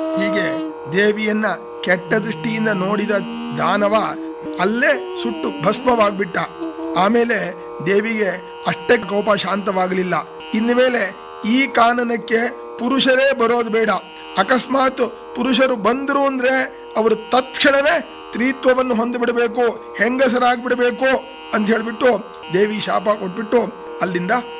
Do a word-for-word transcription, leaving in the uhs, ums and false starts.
ಹೀಗೆ ದೇವಿಯನ್ನ ಕೆಟ್ಟ ದೃಷ್ಟಿಯಿಂದ ನೋಡಿದ ದಾನವ ಅಲ್ಲೇ ಸುಟ್ಟು ಭಸ್ಮವಾಗ್ಬಿಟ್ಟ. ಆಮೇಲೆ ದೇವಿಗೆ ಅಷ್ಟೇ ಕೋಪ ಶಾಂತವಾಗಲಿಲ್ಲ. ಇನ್ನು ಮೇಲೆ ಈ ಕಾನನಕ್ಕೆ ಪುರುಷರೇ ಬರೋದು ಬೇಡ, ಅಕಸ್ಮಾತ್ ಪುರುಷರು ಬಂದ್ರು ಅಂದ್ರೆ ಅವರು ತತ್ಕ್ಷಣವೇ ಸ್ತ್ರೀತ್ವವನ್ನು ಹೊಂದಿಬಿಡಬೇಕು, ಹೆಂಗಸರಾಗ್ಬಿಡಬೇಕು ಅಂತ ಹೇಳ್ಬಿಟ್ಟು ದೇವಿ ಶಾಪ ಕೊಟ್ಬಿಟ್ಟು ಅಲ್ಲಿಂದ